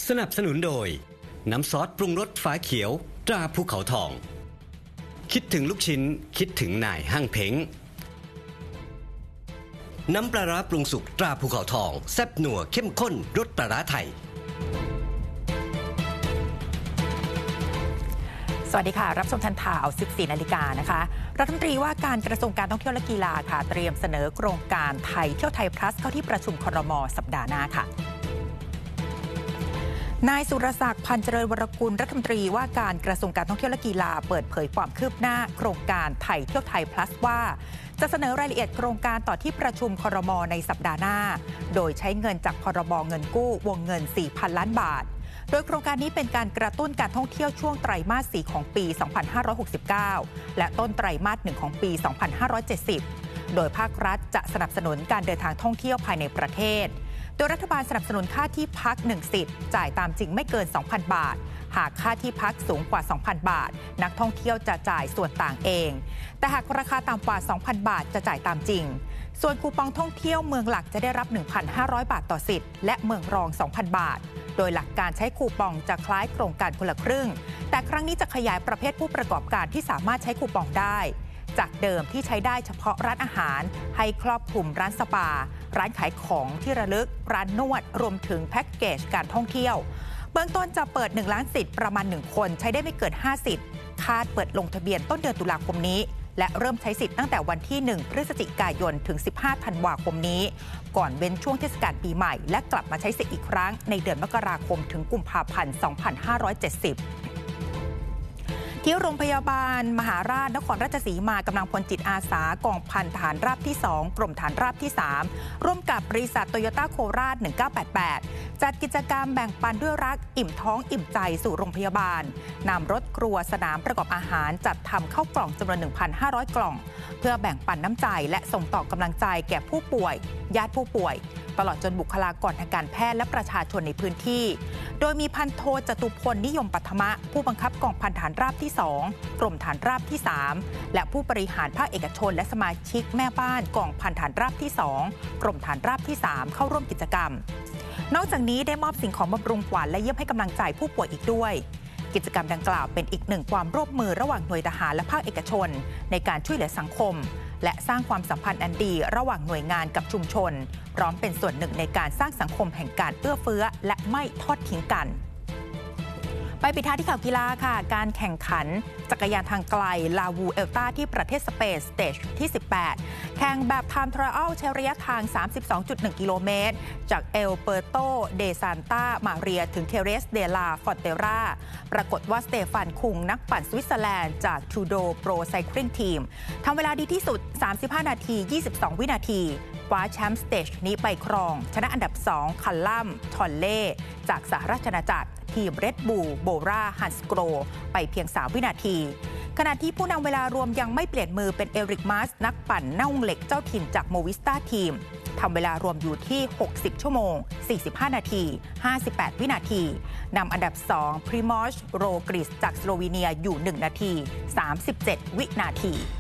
สนับสนุนโดยน้ำซอสปรุงรสฝาเขียวตราภูเขาทองคิดถึงลูกชิ้นคิดถึงนายห้างเพ้งน้ำปลาร้าปรุงสุกตราภูเขาทองแซ่บนัวเข้มข้นรสปลาร้าไทยสวัสดีค่ะรับชมทันข่าว 14 นาฬิกานะคะรัฐมนตรีว่าการกระทรวงการท่องเที่ยวและกีฬาค่ะเตรียมเสนอโครงการไทยเที่ยวไทย plus เข้าที่ประชุมครม.สัปดาห์หน้าค่ะนายสุรศักดิ์ พันเจริญวรกุลรัฐมนตรีว่าการกระทรวงการท่องเที่ยวและกีฬาเปิดเผยความคืบหน้าโครงการไทยเที่ยวไทย plus ว่าจะเสนอรายละเอียดโครงการต่อที่ประชุมครม.ในสัปดาห์หน้าโดยใช้เงินจากพรบเงินกู้วงเงิน 4,000 ล้านบาทโดยโครงการนี้เป็นการกระตุ้นการท่องเที่ยวช่วงไตรมาส 4 ของปี 2569 และต้นไตรมาส 1 ของปี 2570 โดยภาครัฐจะสนับสนุนการเดินทางท่องเที่ยวภายในประเทศโดยรัฐบาลสนับสนุนค่าที่พัก1สิทธิ์จ่ายตามจริงไม่เกิน 2,000 บาทหากค่าที่พักสูงกว่า 2,000 บาทนักท่องเที่ยวจะจ่ายส่วนต่างเองแต่หากราคาต่ำกว่า 2,000 บาทจะจ่ายตามจริงส่วนคูปองท่องเที่ยวเมืองหลักจะได้รับ 1,500 บาทต่อสิทธิ์และเมืองรอง 2,000 บาทโดยหลักการใช้คูปองจะคล้ายโครงการคนละครึ่งแต่ครั้งนี้จะขยายประเภทผู้ประกอบการที่สามารถใช้คูปองได้จากเดิมที่ใช้ได้เฉพาะร้านอาหารให้ครอบคลุมร้านสปาร้านขายของที่ระลึกร้านนวดรวมถึงแพ็กเกจการท่องเที่ยวเบื้องต้นจะเปิด1ล้านสิทธิ์ประมาณ1คนใช้ได้ไม่เกิน5สิทธิ์คาดเปิดลงทะเบียนต้นเดือนตุลาคมนี้และเริ่มใช้สิทธิ์ตั้งแต่วันที่1พฤศจิกายนถึง15ธันวาคมนี้ก่อนเว้นช่วงเทศกาลปีใหม่และกลับมาใช้สิทธิ์อีกครั้งในเดือนมกราคมถึงกุมภาพันธ์ 2570ที่โรงพยาบาลมหาราชนครราชสีมากำลังพลจิตอาสากองพันฐานราบที่2กรมฐานราบที่3ร่วมกับบริษัทโตโยต้าโคราช1988จัดกิจกรรมแบ่งปันด้วยรักอิ่มท้องอิ่มใจสู่โรงพยาบาลนำรถครัวสนามประกอบอาหารจัดทำข้าวกล่องจำนวน 1,500 กล่องเพื่อแบ่งปันน้ำใจและส่งต่อกำลังใจแก่ผู้ป่วยญาติผู้ป่วยตลอดจนบุคลากรทางการแพทย์และประชาชนในพื้นที่โดยมีพันโทจตุพลนิยมปัทมะผู้บังคับกองพันฐานราบที่2กรมฐานราบที่3และผู้บริหารภาคเอกชนและสมาชิกแม่บ้านกองพันฐานราบที่2กรมฐานราบที่3เข้าร่วมกิจกรรมนอกจากนี้ได้มอบสิ่งของบำรุงขวัญและเยี่ยมให้กำลังใจผู้ป่วยอีกด้วยกิจกรรมดังกล่าวเป็นอีกหนึ่งความร่วมมือระหว่างหน่วยทหารและภาคเอกชนในการช่วยเหลือสังคมและสร้างความสัมพันธ์อันดีระหว่างหน่วยงานกับชุมชนพร้อมเป็นส่วนหนึ่งในการสร้างสังคมแห่งการเอื้อเฟื้อและไม่ทอดทิ้งกันไปปิดท้ายที่ข่าวกีฬาค่ะการแข่งขันจักรยานทางไกลลาวูเอลตาที่ประเทศสเปนสเตจที่18แข่งแบบไทม์ทราอัลใช้ระยะทาง 32.1 กิโลเมตรจากเอลเปอร์โตเดซานตามาเรียถึงเทเรสเดลาฟอนเตราปรากฏว่าสเตฟานคุงนักปั่นสวิตเซอร์แลนด์จากทูโดโปรไซคลิงทีมทำเวลาดีที่สุด35นาที22วินาทีคว้าแชมป์สเตจนี้ไปครองชนะอันดับ2คัลลัมทอนเล่จากสหราชอาณาจักรทีมเรดบูลโบราฮันสโกรไปเพียง3วินาทีขณะที่ผู้นำเวลารวมยังไม่เปลี่ยนมือเป็นเอริกมาสนักปั่นน่องเหล็กเจ้าถิ่นจากโมวิสตาทีมทำเวลารวมอยู่ที่60ชั่วโมง45นาที58วินาทีนำอันดับ2พริมอชโรกริสจากสโลวีเนียอยู่1นาที37วินาที